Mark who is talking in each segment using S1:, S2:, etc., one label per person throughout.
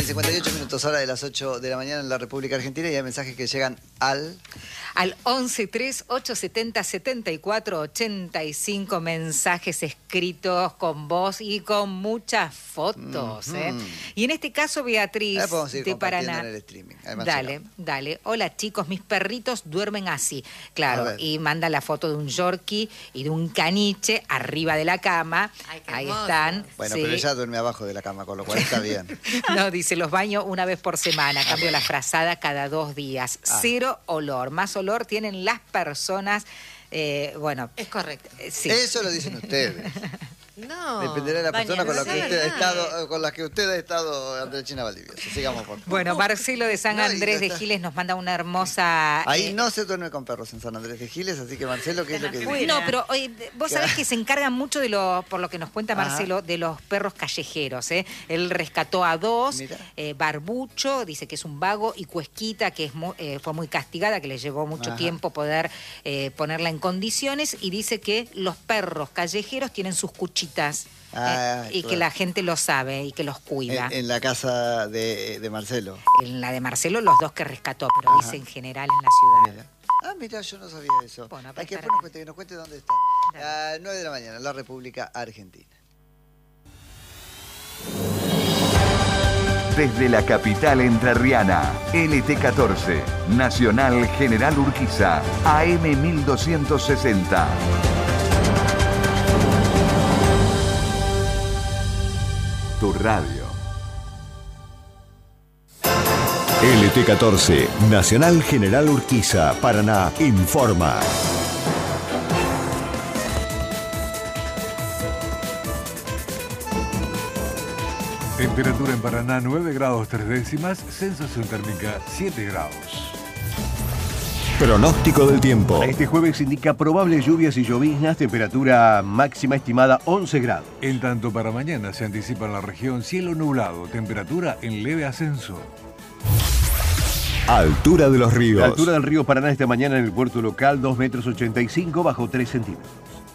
S1: 58 minutos, hora de las 8 de la mañana en la República Argentina, y hay mensajes que llegan al
S2: 1138707485, mensajes escritos con voz y con muchas fotos. Y en este caso, Beatriz de Paraná.
S1: En el streaming.
S2: Dale. Hola chicos, mis perritos duermen así. Claro, y manda la foto de un yorkie y de un caniche arriba de la cama.
S3: Ay,
S2: ahí
S3: hermoso.
S2: están.
S1: Bueno,
S2: sí.
S1: pero ella duerme abajo de la cama, con lo cual está bien.
S2: No, dice, los baño una vez por semana, cambio la frazada cada 2 días. Cero olor, más olor tienen las personas, bueno.
S3: Es correcto.
S2: Sí.
S1: Eso lo dicen ustedes.
S3: No.
S1: Dependerá de la persona con la que
S3: bañarse,
S1: usted ha
S3: ¿verdad?
S1: estado, con la que usted ha estado, Andrechina Valdivia. Sigamos, por favor.
S2: Bueno, Marcelo de San Andrés de Giles nos manda una hermosa...
S1: Ahí no se duerme con perros en San Andrés de Giles, así que Marcelo, ¿qué es lo que dice?
S2: No, pero vos sabés que se encargan mucho de por lo que nos cuenta Marcelo, de los perros callejeros. Él rescató a 2, Barbucho, dice que es un vago, y Cuesquita, que fue muy castigada, que le llevó mucho tiempo poder ponerla en condiciones, y dice que los perros callejeros tienen sus cuchitas. Y que la gente lo sabe y que los cuida.
S1: En la casa de Marcelo.
S2: En la de Marcelo, los 2 que rescató, pero dice en general en la ciudad.
S1: Mira, yo no sabía eso.
S2: Bueno,
S1: hay que
S2: para
S1: que nos cuente dónde está. 9 de la mañana, en la República Argentina.
S4: Desde la capital entrerriana, LT14, Nacional General Urquiza, AM 1260. Tu radio.
S5: LT14, Nacional General Urquiza, Paraná, informa.
S6: Temperatura en Paraná 9 grados 3 décimas, sensación térmica 7 grados.
S5: Pronóstico del tiempo.
S7: Para este jueves indica probables lluvias y lloviznas, temperatura máxima estimada 11 grados.
S6: En tanto, para mañana se anticipa en la región cielo nublado, temperatura en leve ascenso.
S5: Altura de los ríos.
S7: La altura del río Paraná esta mañana en el puerto local, 2,85 metros, bajo 3 centímetros.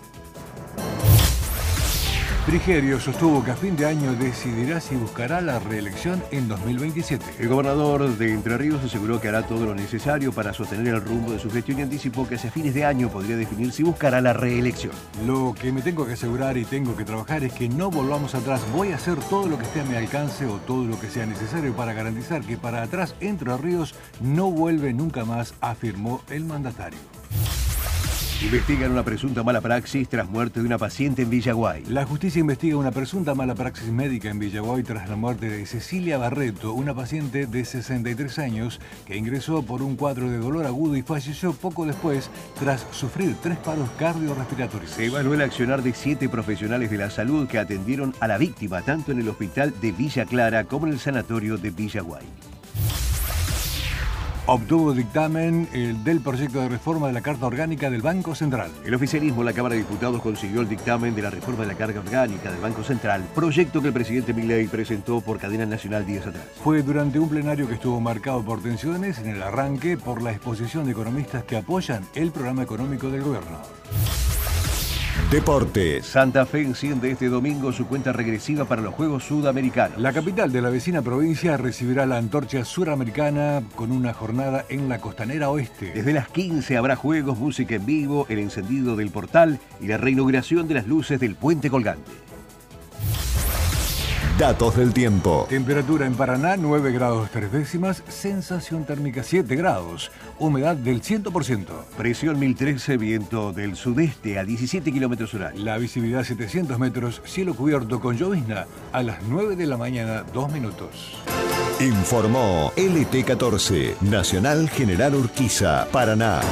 S6: Frigerio sostuvo que a fin de año decidirá si buscará la reelección en 2027.
S7: El gobernador de Entre Ríos aseguró que hará todo lo necesario para sostener el rumbo de su gestión y anticipó que hacia fines de año podría definir si buscará la reelección.
S6: Lo que me tengo que asegurar y tengo que trabajar es que no volvamos atrás. Voy a hacer todo lo que esté a mi alcance o todo lo que sea necesario para garantizar que para atrás Entre Ríos no vuelve nunca más, afirmó el mandatario.
S7: Investigan una presunta mala praxis tras muerte de una paciente en Villaguay.
S6: La justicia investiga una presunta mala praxis médica en Villaguay tras la muerte de Cecilia Barreto, una paciente de 63 años que ingresó por un cuadro de dolor agudo y falleció poco después tras sufrir 3 paros cardiorrespiratorios.
S7: Se evaluó el accionar de 7 profesionales de la salud que atendieron a la víctima tanto en el hospital de Villa Clara como en el sanatorio de Villaguay.
S6: Obtuvo dictamen del proyecto de reforma de la Carta Orgánica del Banco Central.
S7: El oficialismo en la Cámara de Diputados consiguió el dictamen de la reforma de la Carta Orgánica del Banco Central, proyecto que el presidente Milei presentó por cadena nacional días atrás.
S6: Fue durante un plenario que estuvo marcado por tensiones en el arranque por la exposición de economistas que apoyan el programa económico del gobierno.
S5: Deportes.
S7: Santa Fe enciende este domingo su cuenta regresiva para los Juegos Sudamericanos.
S6: La capital de la vecina provincia recibirá la antorcha suramericana con una jornada en la costanera oeste.
S7: Desde las 15 habrá juegos, música en vivo, el encendido del portal y la reinauguración de las luces del puente colgante.
S5: Datos del tiempo.
S6: Temperatura en Paraná 9 grados 3 décimas, sensación térmica 7 grados, humedad del 100%.
S7: Presión 1013, viento del sudeste a 17 kilómetros hora.
S6: La visibilidad 700 metros, cielo cubierto con llovizna a las 9 de la mañana, 2 minutos.
S5: Informó LT14, Nacional General Urquiza, Paraná.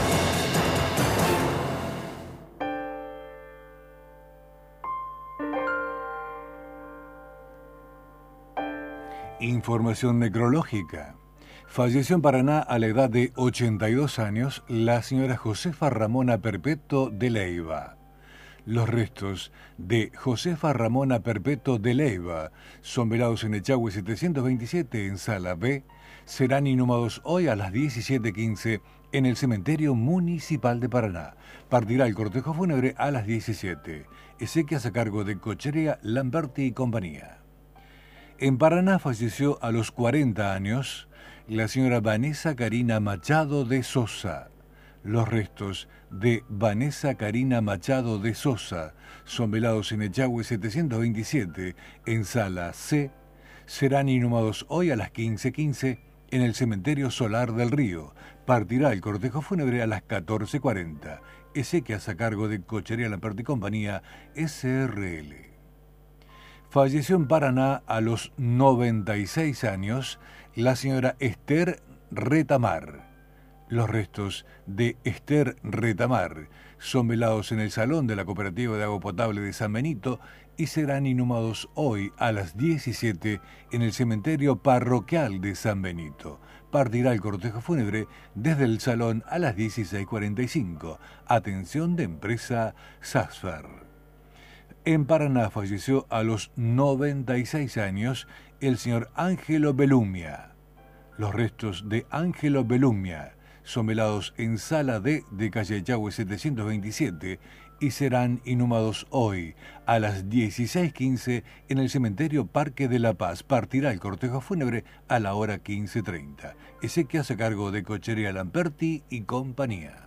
S6: Información necrológica. Falleció en Paraná a la edad de 82 años la señora Josefa Ramona Perpeto de Leiva. Los restos de Josefa Ramona Perpeto de Leiva son velados en Echagüe 727 en Sala B. Serán inhumados hoy a las 17:15 en el cementerio municipal de Paraná. Partirá el cortejo fúnebre a las 17. Exequias a cargo de Cocherea, Lamberti y compañía. En Paraná falleció a los 40 años la señora Vanessa Karina Machado de Sosa. Los restos de Vanessa Karina Machado de Sosa son velados en Echagüe 727, en Sala C. Serán inhumados hoy a las 15:15 en el Cementerio Solar del Río. Partirá el cortejo fúnebre a las 14:40. Exequias a cargo de Cochería Lamperti y Compañía, SRL. Falleció en Paraná a los 96 años la señora Esther Retamar. Los restos de Esther Retamar son velados en el Salón de la Cooperativa de Agua Potable de San Benito y serán inhumados hoy a las 17 en el Cementerio Parroquial de San Benito. Partirá el cortejo fúnebre desde el salón a las 16:45. Atención de empresa Sasfer. En Paraná falleció a los 96 años el señor Ángelo Belumia. Los restos de Ángelo Belumia son velados en Sala D de calle Echagüe 727 y serán inhumados hoy a las 16:15 en el Cementerio Parque de la Paz. Partirá el cortejo fúnebre a la hora 15:30. Exequias a cargo de Cochería Lamperti y Compañía.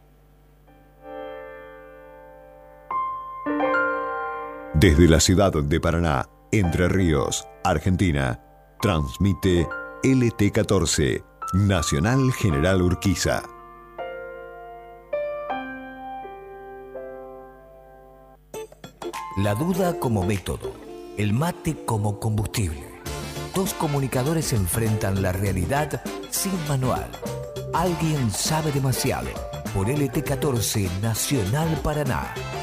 S5: Desde la ciudad de Paraná, Entre Ríos, Argentina, transmite LT14, Nacional General Urquiza.
S3: La duda como método, el mate como combustible. Dos comunicadores se enfrentan la realidad sin manual. Alguien sabe demasiado. Por LT14, Nacional Paraná.